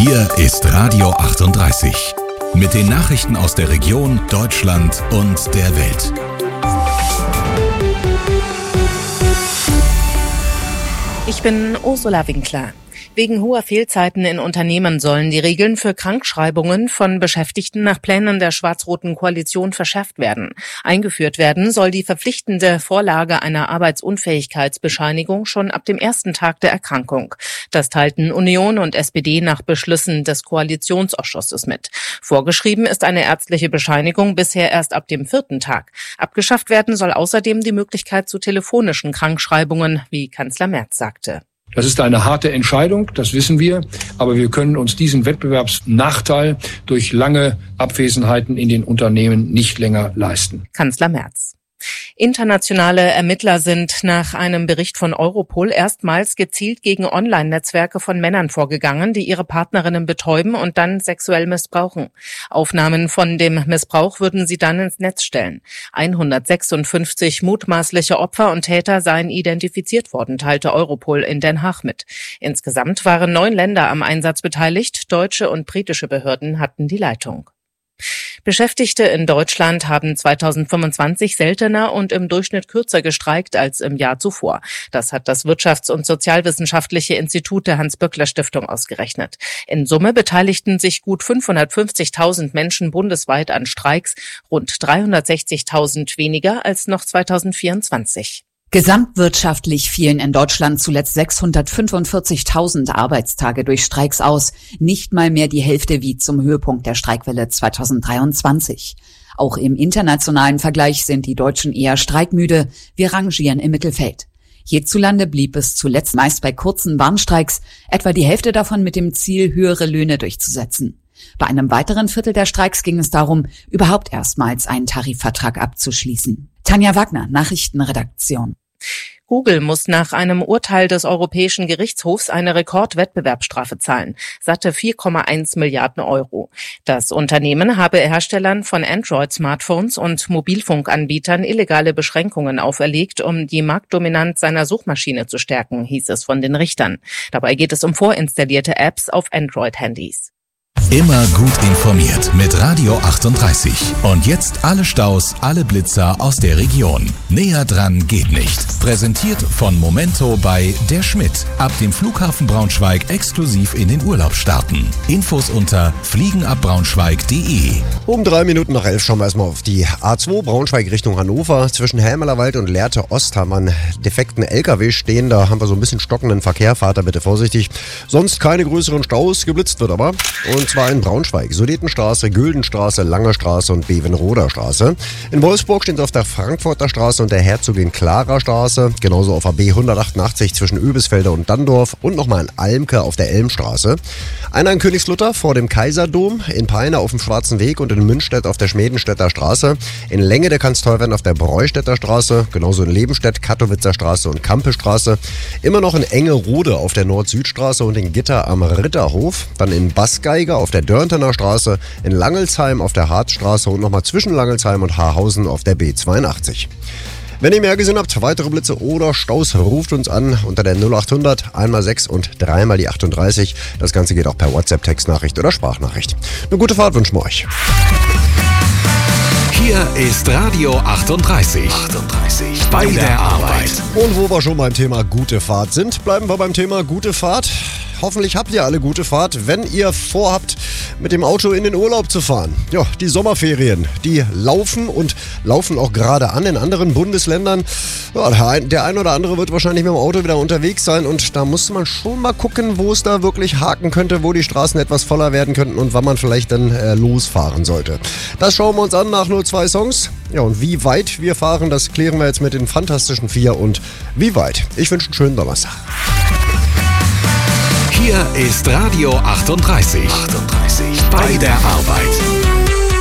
Hier ist Radio 38 mit den Nachrichten aus der Region, Deutschland und der Welt. Ich bin Ursula Winkler. Wegen hoher Fehlzeiten in Unternehmen sollen die Regeln für Krankschreibungen von Beschäftigten nach Plänen der schwarz-roten Koalition verschärft werden. Eingeführt werden soll die verpflichtende Vorlage einer Arbeitsunfähigkeitsbescheinigung schon ab dem ersten Tag der Erkrankung. Das teilten Union und SPD nach Beschlüssen des Koalitionsausschusses mit. Vorgeschrieben ist eine ärztliche Bescheinigung bisher erst ab dem 4. Tag. Abgeschafft werden soll außerdem die Möglichkeit zu telefonischen Krankschreibungen, wie Kanzler Merz sagte. Das ist eine harte Entscheidung, das wissen wir, aber wir können uns diesen Wettbewerbsnachteil durch lange Abwesenheiten in den Unternehmen nicht länger leisten. Kanzler Merz. Internationale Ermittler sind nach einem Bericht von Europol erstmals gezielt gegen Online-Netzwerke von Männern vorgegangen, die ihre Partnerinnen betäuben und dann sexuell missbrauchen. Aufnahmen von dem Missbrauch würden sie dann ins Netz stellen. 156 mutmaßliche Opfer und Täter seien identifiziert worden, teilte Europol in Den Haag mit. Insgesamt waren 9 Länder am Einsatz beteiligt. Deutsche und britische Behörden hatten die Leitung. Beschäftigte in Deutschland haben 2025 seltener und im Durchschnitt kürzer gestreikt als im Jahr zuvor. Das hat das Wirtschafts- und Sozialwissenschaftliche Institut der Hans-Böckler-Stiftung ausgerechnet. In Summe beteiligten sich gut 550.000 Menschen bundesweit an Streiks, rund 360.000 weniger als noch 2024. Gesamtwirtschaftlich fielen in Deutschland zuletzt 645.000 Arbeitstage durch Streiks aus, nicht mal mehr die Hälfte wie zum Höhepunkt der Streikwelle 2023. Auch im internationalen Vergleich sind die Deutschen eher streikmüde, wir rangieren im Mittelfeld. Hierzulande blieb es zuletzt meist bei kurzen Warnstreiks, etwa die Hälfte davon mit dem Ziel, höhere Löhne durchzusetzen. Bei einem weiteren Viertel der Streiks ging es darum, überhaupt erstmals einen Tarifvertrag abzuschließen. Tanja Wagner, Nachrichtenredaktion. Google muss nach einem Urteil des Europäischen Gerichtshofs eine Rekordwettbewerbsstrafe zahlen, satte 4,1 Milliarden Euro. Das Unternehmen habe Herstellern von Android-Smartphones und Mobilfunkanbietern illegale Beschränkungen auferlegt, um die Marktdominanz seiner Suchmaschine zu stärken, hieß es von den Richtern. Dabei geht es um vorinstallierte Apps auf Android-Handys. Immer gut informiert mit Radio 38. Und jetzt alle Staus, alle Blitzer aus der Region. Näher dran geht nicht. Präsentiert von Momento bei Der Schmidt. Ab dem Flughafen Braunschweig exklusiv in den Urlaub starten. Infos unter fliegenabbraunschweig.de. Um 3 Minuten nach 11 schauen wir erstmal auf die A2 Braunschweig Richtung Hannover. Zwischen Helmerlerwald und Lehrte Ost haben wir einen defekten LKW stehen. Da haben wir so ein bisschen stockenden Verkehr. Fahrt da bitte vorsichtig. Sonst keine größeren Staus. Geblitzt wird aber. Und zwar in Braunschweig, Sudetenstraße, Güldenstraße, Lange Straße und Bevenroder Straße. In Wolfsburg stehen sie auf der Frankfurter Straße und der Herzogin-Clara Straße. Genauso auf der B188 zwischen Öbisfelde und Danndorf und nochmal in Almke auf der Elmstraße. Einer in Königslutter vor dem Kaiserdom, in Peine auf dem Schwarzen Weg und in Münstedt auf der Schmedenstädter Straße. In Lengede kann es teuer werden auf der Breustädter Straße, genauso in Lebenstedt, Kattowitzer Straße und Kampestraße. Immer noch in Engerode auf der Nord-Süd-Straße und in Gitter am Ritterhof. Dann in Bassgeige auf der Dörntener Straße, in Langelsheim auf der Harzstraße und nochmal zwischen Langelsheim und Haarhausen auf der B82. Wenn ihr mehr gesehen habt, weitere Blitze oder Staus, ruft uns an unter der 0800 1x6 und 3x die 38. Das Ganze geht auch per WhatsApp-Textnachricht oder Sprachnachricht. Eine gute Fahrt wünschen wir euch. Hier ist Radio 38. Bei der Arbeit. Und wo wir schon beim Thema gute Fahrt sind, bleiben wir beim Thema gute Fahrt. Hoffentlich habt ihr alle gute Fahrt, wenn ihr vorhabt, mit dem Auto in den Urlaub zu fahren. Ja, die Sommerferien, die laufen und laufen auch gerade an in anderen Bundesländern. Ja, der ein oder andere wird wahrscheinlich mit dem Auto wieder unterwegs sein und da muss man schon mal gucken, wo es da wirklich haken könnte, wo die Straßen etwas voller werden könnten und wann man vielleicht dann losfahren sollte. Das schauen wir uns an nach nur 2 Songs. Ja, und wie weit wir fahren, das klären wir jetzt mit den Fantastischen 4 und wie weit. Ich wünsche einen schönen Donnerstag. Hier ist Radio 38. Bei der Arbeit.